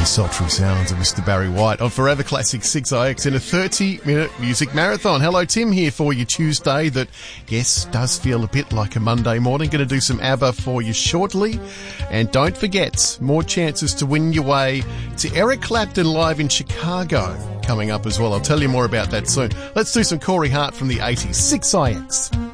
sultry sounds of Mr. Barry White on Forever Classic 6IX in a 30-minute music marathon. Hello, Tim here for your Tuesday that, yes, does feel a bit like a Monday morning. Going to do some ABBA for you shortly. And don't forget, more chances to win your way to Eric Clapton live in Chicago coming up as well. I'll tell you more about that soon. Let's do some Corey Hart from the 80s. 6IX.